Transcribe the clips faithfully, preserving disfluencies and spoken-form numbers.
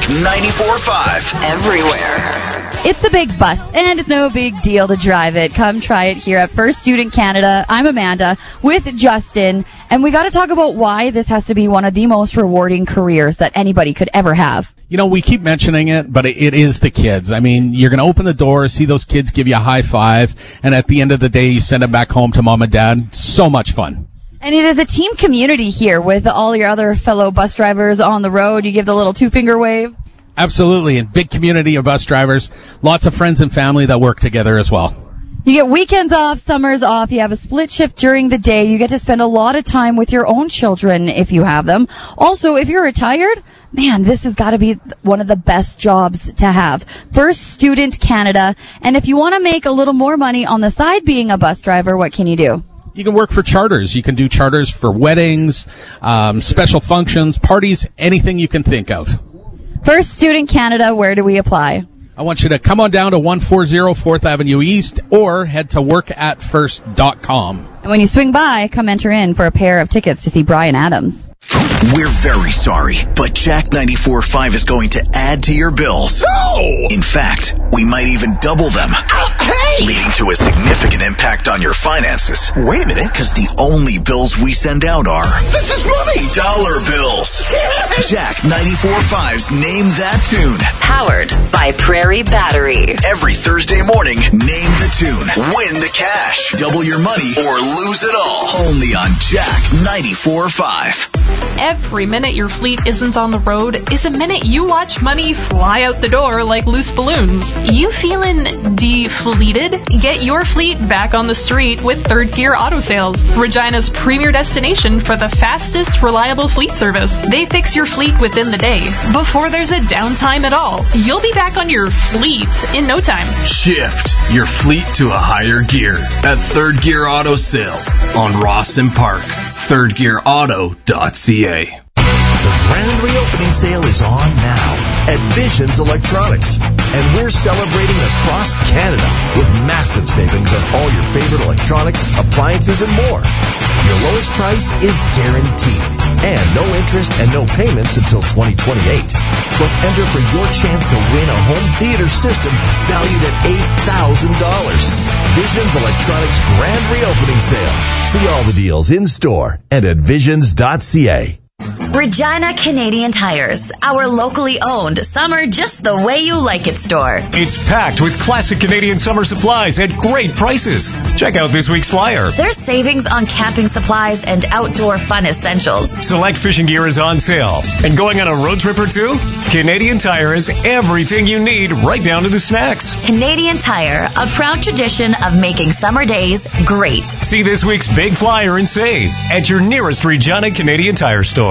ninety-four point five. Everywhere. It's a big bus, and it's no big deal to drive it. Come try it here at First Student Canada. I'm Amanda with Justin, and we got to talk about why this has to be one of the most rewarding careers that anybody could ever have. You know, we keep mentioning it, but it, it is the kids. I mean, you're going to open the door, see those kids give you a high five, and at the end of the day, you send them back home to mom and dad. So much fun. And it is a team community here with all your other fellow bus drivers on the road. You give the little two-finger wave. Absolutely, and big community of bus drivers. Lots of friends and family that work together as well. You get weekends off, summers off. You have a split shift during the day. You get to spend a lot of time with your own children if you have them. Also, if you're retired, man, this has got to be one of the best jobs to have. First Student Canada. And if you want to make a little more money on the side being a bus driver, what can you do? You can work for charters. You can do charters for weddings, um, special functions, parties, anything you can think of. First Student Canada, where do we apply? I want you to come on down to one forty fourth Avenue East or head to work at first dot com. And when you swing by, come enter in for a pair of tickets to see Bryan Adams. We're very sorry, but Jack ninety-four point five is going to add to your bills. No! In fact, we might even double them. Hey! Leading to a significant impact on your finances. Wait a minute. Because the only bills we send out are... This is money! Dollar bills. Yes! Jack ninety-four point five's Name That Tune. Powered by Prairie Battery. Every Thursday morning, name the tune, win the cash, double your money, or lose it all. Only on Jack ninety-four point five. Every minute your fleet isn't on the road is a minute you watch money fly out the door like loose balloons. You feeling defleeted? Get your fleet back on the street with Third Gear Auto Sales, Regina's premier destination for the fastest, reliable fleet service. They fix your fleet within the day, before there's a downtime at all. You'll be back on your fleet in no time. Shift your fleet to a higher gear at Third Gear Auto Sales on Ross and Park. third gear auto dot c a. The grand reopening sale is on now at Visions Electronics, and we're celebrating across Canada with massive savings on all your favorite electronics, appliances, and more. Your lowest price is guaranteed, and no interest and no payments until twenty twenty-eight. Plus, enter for your chance to win a home theater system valued at eight thousand dollars. Visions Electronics Grand Reopening Sale. See all the deals in store and at visions dot c a. Regina Canadian Tires, our locally owned summer just the way you like it store. It's packed with classic Canadian summer supplies at great prices. Check out this week's flyer. There's savings on camping supplies and outdoor fun essentials. Select fishing gear is on sale. And going on a road trip or two? Canadian Tire has everything you need, right down to the snacks. Canadian Tire, a proud tradition of making summer days great. See this week's big flyer and save at your nearest Regina Canadian Tire store.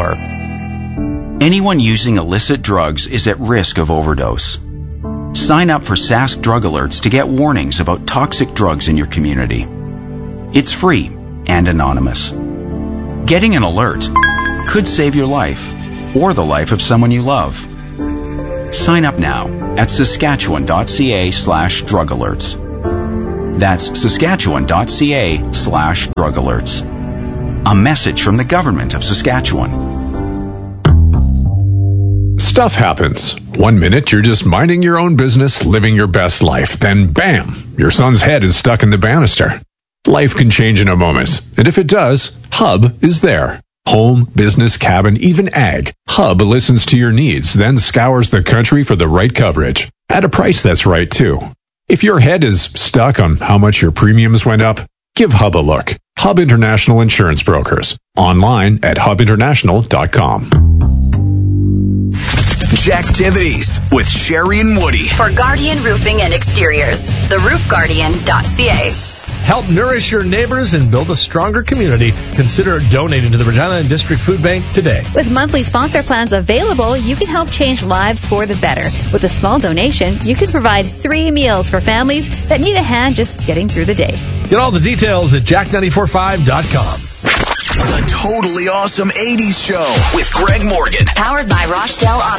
Anyone using illicit drugs is at risk of overdose. Sign up for Sask Drug Alerts to get warnings about toxic drugs in your community. It's free and anonymous. Getting an alert could save your life or the life of someone you love. Sign up now at saskatchewan dot c a slash drug alerts. That's saskatchewan dot c a slash drug alerts. A message from the government of Saskatchewan. Stuff happens. One minute you're just minding your own business, living your best life. Then bam, your son's head is stuck in the banister. Life can change in a moment. And if it does, Hub is there. Home, business, cabin, even ag. Hub listens to your needs, then scours the country for the right coverage. At a price that's right, too. If your head is stuck on how much your premiums went up, give Hub a look. Hub International Insurance Brokers. Online at hub international dot com. Jacktivities with Sherry and Woody. For Guardian Roofing and Exteriors, the roof guardian dot c a. Help nourish your neighbors and build a stronger community. Consider donating to the Regina District Food Bank today. With monthly sponsor plans available, you can help change lives for the better. With a small donation, you can provide three meals for families that need a hand just getting through the day. Get all the details at jack ninety-four point five dot com. The Totally Awesome eighties Show with Greg Morgan. Powered by Rochdale Auto.